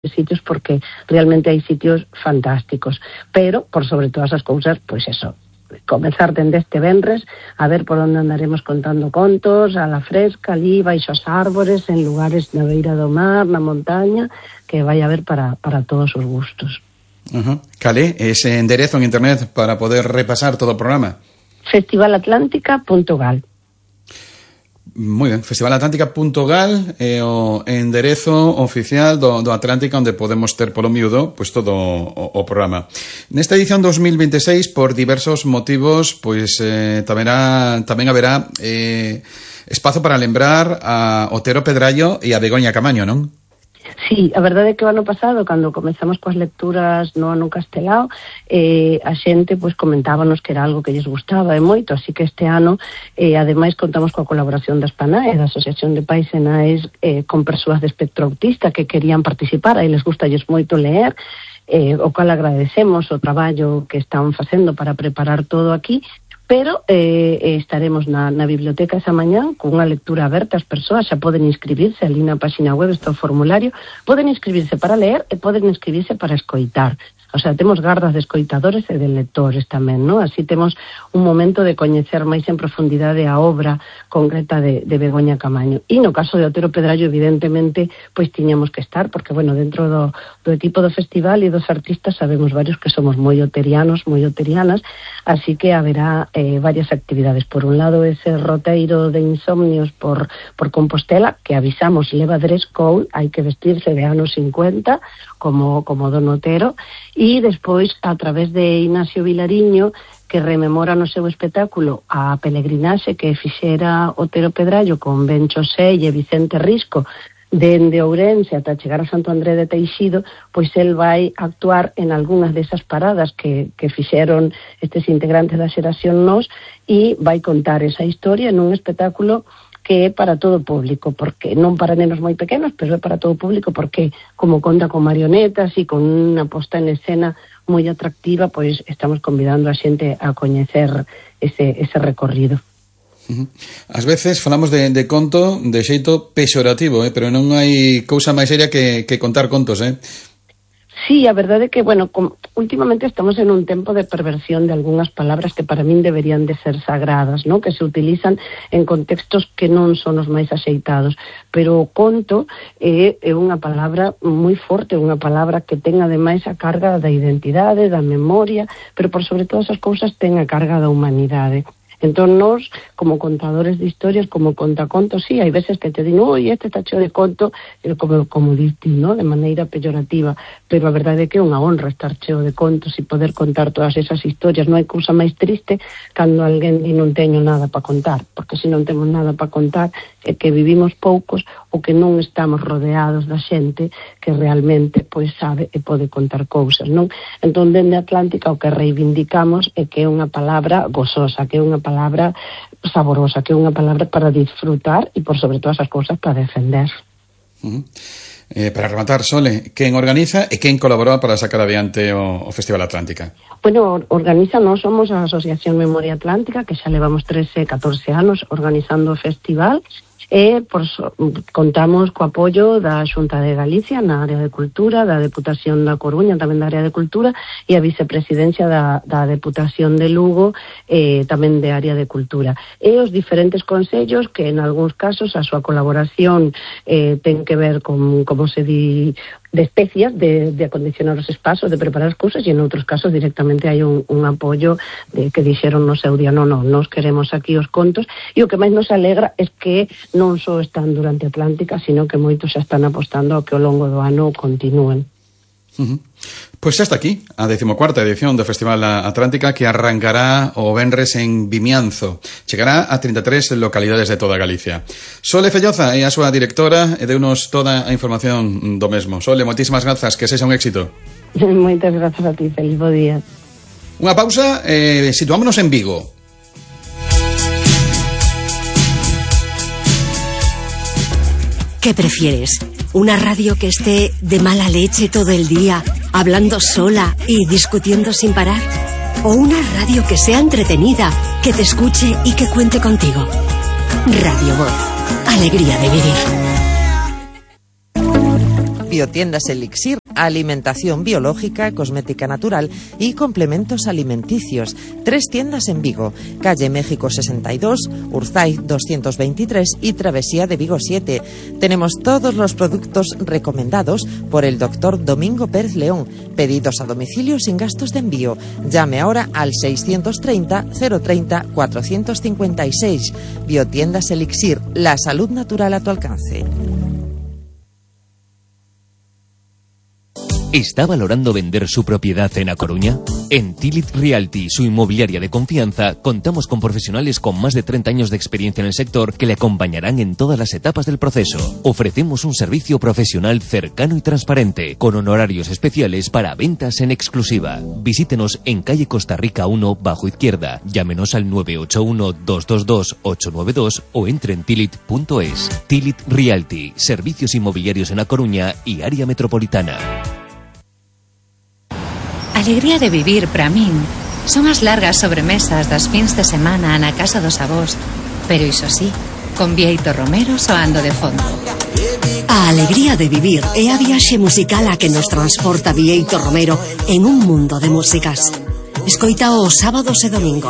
sitios, porque realmente hai sitios fantásticos, pero por sobre todas as cousas, pois eso, comezar dende este venres a ver por onde andaremos contando contos a la fresca, ali baixo as árbores, en lugares na beira do mar, na montaña, que vai haber para todos os gustos. Cale, ese enderezo en internet para poder repasar todo o programa? Festivalatlántica.gal. Moi ben, festivalatlántica.gal é o enderezo oficial do Atlántica, onde podemos ter polo miúdo pois todo o programa. Nesta edición 2026, por diversos motivos, pois tamén haberá espazo para lembrar a Otero Pedrallo e a Begoña Camaño, non? Sí, a verdade é que o ano pasado, cando comezamos coas lecturas no ano Castelao, a xente pois comentábanos que era algo que lles gustaba e moito, así que este ano ademais contamos coa colaboración da SPANAE, da Asociación de Pais e Nais con persoas de espectro autista que querían participar, aí les gustalles moito ler, o cual agradecemos o traballo que están facendo para preparar todo aquí. Pero estaremos na biblioteca esa mañá con unha lectura aberta. As persoas xa poden inscribirse ali na página web, está o formulario, poden inscribirse para ler e poden inscribirse para escoitar. O sea, temos gardas de escoitadores e de lectores tamén, non? Así temos un momento de coñecer máis en profundidade a obra concreta de Begoña Camaño. E no caso de Otero Pedrallo, evidentemente, pois tiñamos que estar, porque, bueno, dentro do equipo do festival e dos artistas sabemos varios que somos moi oterianos, moi oterianas, así que haberá varias actividades. Por un lado, ese roteiro de insomnios por Compostela, que avisamos, leva dress code, hai que vestirse de anos 50, como Don Otero, e despois, a través de Ignacio Vilariño, que rememora no seu espectáculo a peregrinaxe que fixera Otero Pedrallo con Ben Chosé e Vicente Risco dende Ourense ata chegar a Santo André de Teixido, pois el vai actuar en algunhas desas paradas que fixeron estes integrantes da xeración Nós, e vai contar esa historia en un espectáculo que é para todo o público, porque non para nenos moi pequenos, pero é para todo o público, porque como conta con marionetas e con unha posta en escena moi atractiva, pois estamos convidando a xente a coñecer ese recorrido. Ás veces falamos de conto de xeito pexorativo, pero non hai cousa máis seria que contar contos, Sí, a verdade é que, bueno, últimamente estamos en un tempo de perversión de algunhas palabras que para min deberían de ser sagradas, ¿no? Que se utilizan en contextos que non son os máis axeitados, pero o conto é unha palabra moi forte, unha palabra que ten ademais a carga da identidade, da memoria, pero por sobre todas as cousas ten a carga da humanidade. Entón, nós, como contadores de historias, como contacontos, sí, hai veces que te din, oi, este está cheo de conto, como diste, ¿no?, de maneira peyorativa, pero a verdade é que é unha honra estar cheo de contos e poder contar todas esas historias. Non hai cousa máis triste cando alguén di non teño nada para contar, porque se non temos nada para contar é que vivimos poucos ou que non estamos rodeados da xente que realmente pois sabe e pode contar cousas, non? Entón, dende Atlántica, o que reivindicamos é que é unha palabra gozosa, que é unha palabra saborosa, que é unha palabra para disfrutar e, por sobre todas as cousas, para defender. Para rematar, Sole, quen organiza e quen colaborou para sacar adiante o Festival Atlántica? Bueno, nós somos a Asociación Memoria Atlántica, que xa levamos 13, 14 anos organizando o festival, e contamos co apoio da Xunta de Galicia na área de cultura, da Deputación da Coruña tamén da área de cultura, e a vicepresidencia da Deputación de Lugo tamén de área de cultura. E os diferentes concellos que en algúns casos a súa colaboración ten que ver con, como se di, de especias, de acondicionar os espazos, de preparar as cousas, e en outros casos directamente hai un apoio de que dixeron no seu día, non, nos queremos aquí os contos, e o que máis nos alegra é que non só están durante Atlántica, sino que moitos xa están apostando a que ao longo do ano continúen. Pois xa está aquí a 14ª edición do Festival Atlántica, que arrancará o venres en Vimianzo. Chegará a 33 localidades de toda Galicia. Sole Felloza é a súa directora e deunos toda a información do mesmo. Sole, moitísimas grazas, que sexa un éxito. Moitas grazas a ti, feliz bo día. Unha pausa, situámonos en Vigo. ¿Qué prefieres? ¿Una radio que esté de mala leche todo el día, hablando sola y discutiendo sin parar? ¿O una radio que sea entretenida, que te escuche y que cuente contigo? Radio Voz. Alegría de vivir. Biotiendas Elixir, alimentación biológica, cosmética natural y complementos alimenticios. 3 tiendas en Vigo, calle México 62, Urzaiz 223 y Travesía de Vigo 7. Tenemos todos los productos recomendados por el doctor Domingo Pérez León. Pedidos a domicilio sin gastos de envío. Llame ahora al 630 030 456. Biotiendas Elixir, la salud natural a tu alcance. ¿Está valorando vender su propiedad en A Coruña? En Tilit Realty, su inmobiliaria de confianza, contamos con profesionales con más de 30 años de experiencia en el sector que le acompañarán en todas las etapas del proceso. Ofrecemos un servicio profesional cercano y transparente, con honorarios especiales para ventas en exclusiva. Visítenos en calle Costa Rica 1, bajo izquierda. Llámenos al 981-222-892 o entre en tilit.es. Tilit Realty, servicios inmobiliarios en A Coruña y área metropolitana. Alegría de vivir para min son as largas sobremesas das fins de semana na casa dos avós, pero iso sí, con Bieito Romero soando de fondo. A alegría de vivir é a viaxe musical a que nos transporta Bieito Romero en un mundo de músicas. Escoita os sábados e domingos